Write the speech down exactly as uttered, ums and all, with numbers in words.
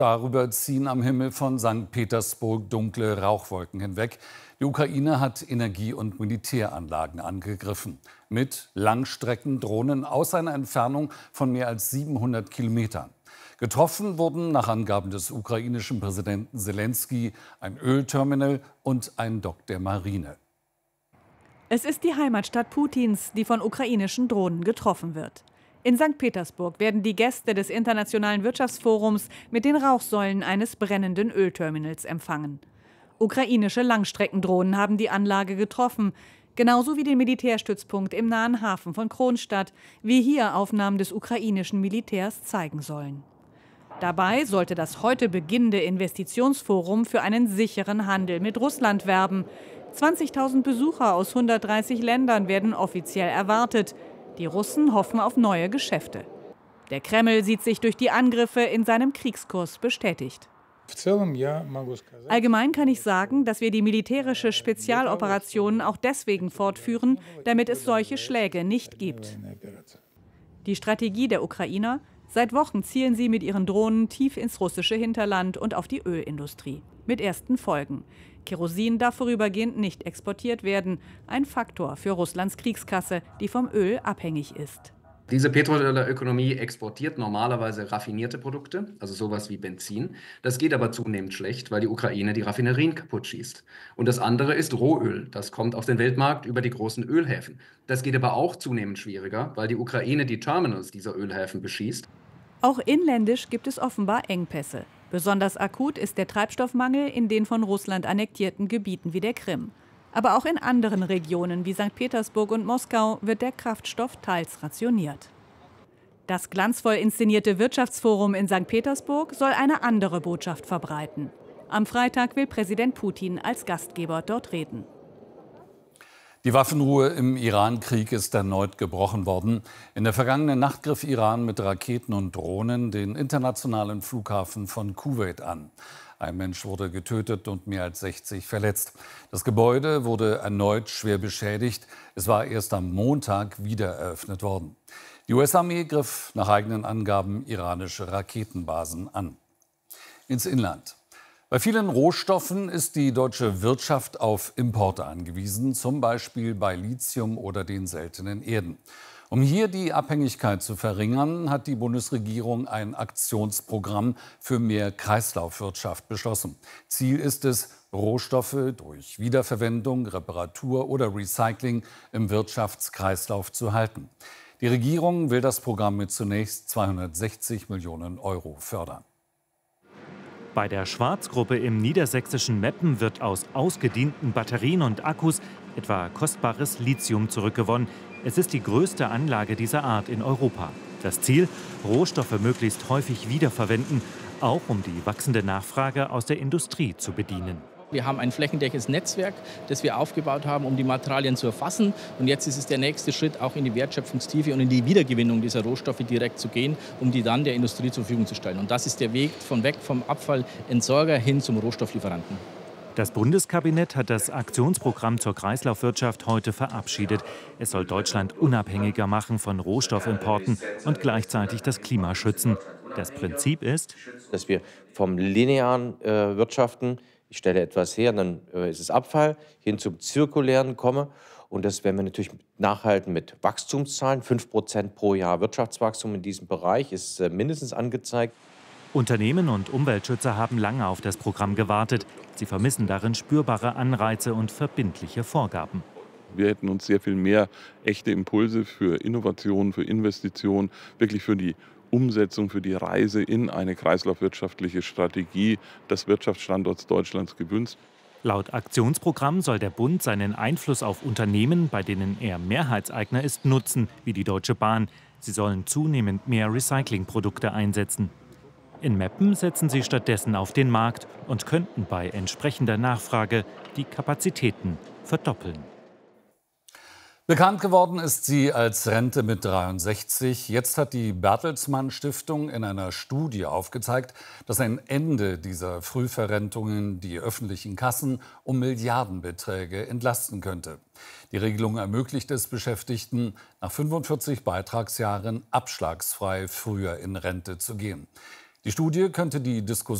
Darüber ziehen am Himmel von Sankt Petersburg dunkle Rauchwolken hinweg. Die Ukraine hat Energie- und Militäranlagen angegriffen. Mit Langstreckendrohnen aus einer Entfernung von mehr als siebenhundert Kilometern. Getroffen wurden nach Angaben des ukrainischen Präsidenten Selenskyj ein Ölterminal und ein Dock der Marine. Es ist die Heimatstadt Putins, die von ukrainischen Drohnen getroffen wird. In Sankt Petersburg werden die Gäste des Internationalen Wirtschaftsforums mit den Rauchsäulen eines brennenden Ölterminals empfangen. Ukrainische Langstreckendrohnen haben die Anlage getroffen, genauso wie den Militärstützpunkt im nahen Hafen von Kronstadt, wie hier Aufnahmen des ukrainischen Militärs zeigen sollen. Dabei sollte das heute beginnende Investitionsforum für einen sicheren Handel mit Russland werben. zwanzigtausend Besucher aus hundertdreißig Ländern werden offiziell erwartet. Die Russen hoffen auf neue Geschäfte. Der Kreml sieht sich durch die Angriffe in seinem Kriegskurs bestätigt. Allgemein kann ich sagen, dass wir die militärische Spezialoperation auch deswegen fortführen, damit es solche Schläge nicht gibt. Die Strategie der Ukrainer: Seit Wochen zielen sie mit ihren Drohnen tief ins russische Hinterland und auf die Ölindustrie. Mit ersten Folgen. Kerosin darf vorübergehend nicht exportiert werden. Ein Faktor für Russlands Kriegskasse, die vom Öl abhängig ist. Diese Petrodollarökonomie exportiert normalerweise raffinierte Produkte, also sowas wie Benzin. Das geht aber zunehmend schlecht, weil die Ukraine die Raffinerien kaputt schießt. Und das andere ist Rohöl. Das kommt auf den Weltmarkt über die großen Ölhäfen. Das geht aber auch zunehmend schwieriger, weil die Ukraine die Terminals dieser Ölhäfen beschießt. Auch inländisch gibt es offenbar Engpässe. Besonders akut ist der Treibstoffmangel in den von Russland annektierten Gebieten wie der Krim. Aber auch in anderen Regionen wie Sankt Petersburg und Moskau wird der Kraftstoff teils rationiert. Das glanzvoll inszenierte Wirtschaftsforum in Sankt Petersburg soll eine andere Botschaft verbreiten. Am Freitag will Präsident Putin als Gastgeber dort reden. Die Waffenruhe im Iran-Krieg ist erneut gebrochen worden. In der vergangenen Nacht griff Iran mit Raketen und Drohnen den internationalen Flughafen von Kuwait an. Ein Mensch wurde getötet und mehr als sechzig verletzt. Das Gebäude wurde erneut schwer beschädigt. Es war erst am Montag wieder eröffnet worden. Die U S-Armee griff nach eigenen Angaben iranische Raketenbasen an. Ins Inland. Bei vielen Rohstoffen ist die deutsche Wirtschaft auf Importe angewiesen, zum Beispiel bei Lithium oder den seltenen Erden. Um hier die Abhängigkeit zu verringern, hat die Bundesregierung ein Aktionsprogramm für mehr Kreislaufwirtschaft beschlossen. Ziel ist es, Rohstoffe durch Wiederverwendung, Reparatur oder Recycling im Wirtschaftskreislauf zu halten. Die Regierung will das Programm mit zunächst zweihundertsechzig Millionen Euro fördern. Bei der Schwarz-Gruppe im niedersächsischen Meppen wird aus ausgedienten Batterien und Akkus etwa kostbares Lithium zurückgewonnen. Es ist die größte Anlage dieser Art in Europa. Das Ziel: Rohstoffe möglichst häufig wiederverwenden, auch um die wachsende Nachfrage aus der Industrie zu bedienen. Wir haben ein flächendeckendes Netzwerk, das wir aufgebaut haben, um die Materialien zu erfassen. Und jetzt ist es der nächste Schritt, auch in die Wertschöpfungstiefe und in die Wiedergewinnung dieser Rohstoffe direkt zu gehen, um die dann der Industrie zur Verfügung zu stellen. Und das ist der Weg von weg vom Abfallentsorger hin zum Rohstofflieferanten. Das Bundeskabinett hat das Aktionsprogramm zur Kreislaufwirtschaft heute verabschiedet. Es soll Deutschland unabhängiger machen von Rohstoffimporten und gleichzeitig das Klima schützen. Das Prinzip ist, dass wir vom linearen äh, Wirtschaften, ich stelle etwas her, dann äh, ist es Abfall, hin zum Zirkulären komme. Und das werden wir natürlich nachhalten mit Wachstumszahlen. fünf Prozent pro Jahr Wirtschaftswachstum in diesem Bereich ist äh, mindestens angezeigt. Unternehmen und Umweltschützer haben lange auf das Programm gewartet. Sie vermissen darin spürbare Anreize und verbindliche Vorgaben. Wir hätten uns sehr viel mehr echte Impulse für Innovation, für Investitionen, wirklich für die Umsetzung, für die Reise in eine kreislaufwirtschaftliche Strategie des Wirtschaftsstandorts Deutschlands gewünscht. Laut Aktionsprogramm soll der Bund seinen Einfluss auf Unternehmen, bei denen er Mehrheitseigner ist, nutzen, wie die Deutsche Bahn. Sie sollen zunehmend mehr Recyclingprodukte einsetzen. In Meppen setzen sie stattdessen auf den Markt und könnten bei entsprechender Nachfrage die Kapazitäten verdoppeln. Bekannt geworden ist sie als Rente mit dreiundsechzig. Jetzt hat die Bertelsmann Stiftung in einer Studie aufgezeigt, dass ein Ende dieser Frühverrentungen die öffentlichen Kassen um Milliardenbeträge entlasten könnte. Die Regelung ermöglicht es Beschäftigten, nach fünfundvierzig Beitragsjahren abschlagsfrei früher in Rente zu gehen. Die Studie könnte die Diskussion